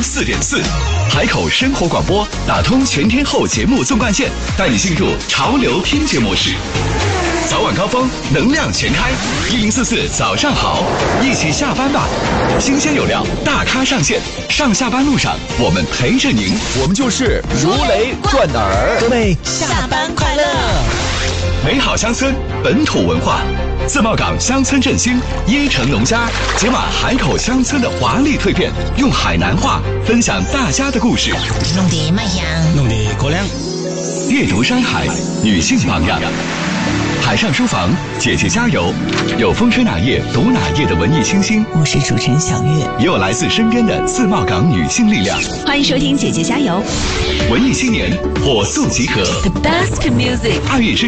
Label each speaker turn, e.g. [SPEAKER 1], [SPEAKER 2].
[SPEAKER 1] 104.4，海口生活广播打通全天候节目纵贯线，带你进入潮流听觉模式。早晚高峰，能量全开，1044早上好，一起下班吧。新鲜有料，大咖上线，上下班路上我们陪着您，
[SPEAKER 2] 我们就是如雷贯耳。
[SPEAKER 3] 各位下班快乐！
[SPEAKER 1] 美好乡村，本土文化，自贸港乡村振兴，椰城农家，解码海口乡村的华丽蜕变，用海南话分享大家的故事，
[SPEAKER 3] 弄得卖香，
[SPEAKER 2] 弄得过凉。
[SPEAKER 1] 阅读山海，女性榜样。海上书房，姐姐加油！有风吹哪页读哪页的文艺清新，
[SPEAKER 3] 我是主持人小月，
[SPEAKER 1] 也有来自身边的自贸港女性力量。
[SPEAKER 4] 欢迎收听姐姐加油！
[SPEAKER 1] 文艺青年火速集合
[SPEAKER 4] The best music，
[SPEAKER 1] 爱乐之